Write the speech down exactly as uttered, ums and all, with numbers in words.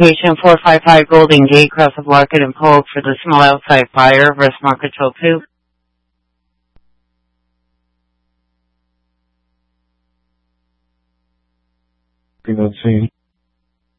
Patient four five five Golden Gate, cross the market and hold for the small outside fire, West Market Toku. That scene.